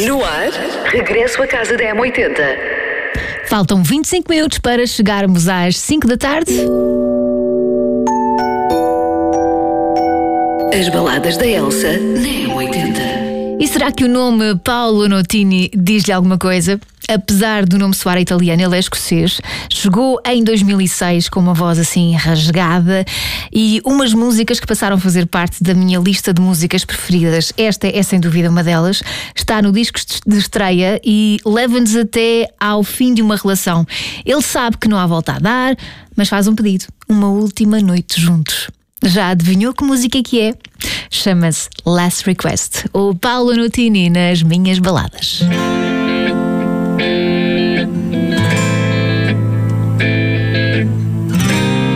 No ar, regresso à casa da M80. Faltam 25 minutos para chegarmos às 5 da tarde. As baladas da Elsa na M80. E será que o nome Paolo Nutini diz-lhe alguma coisa? Apesar do nome soar italiano, ele é escocês. Chegou em 2006 com uma voz assim rasgada e umas músicas que passaram a fazer parte da minha lista de músicas preferidas. Esta é sem dúvida uma delas. Está no disco de estreia e leva-nos até ao fim de uma relação. Ele sabe que não há volta a dar, mas faz um pedido: uma última noite juntos. Já adivinhou que música que é? Chama-se Last Request. O Paolo Nutini nas minhas baladas.